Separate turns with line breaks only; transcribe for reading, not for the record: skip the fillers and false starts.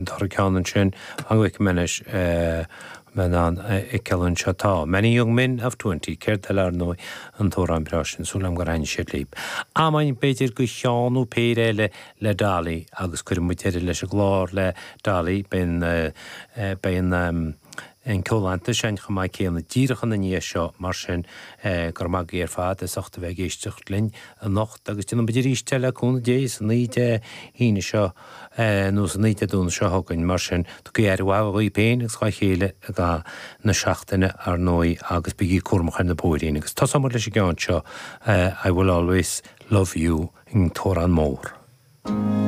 Torcanan sin angwic menis menan ceann seotá. Many young men of 20 céir ar nó an tóran brasin súlam go rain sé líb. Amain beidir go cheanú péire le dálaí agus chuir mutéir leis a glár le dálaí ben en cólanta sin chamá céanna díirichan na níos seo mar sin gur mag ar fad is 8 bheith géistecht linn a nocht agus dtíanam beidir ríiste le cúna déis níte híine seo nó san níte dúna seo hagann mar sin do go ar bhá í péin agus chá chéile a na seachtaine ar nóí agus bigí cuamachan na bóirín agus tá samar leis gceann seo I will always love you in Tóran Mór.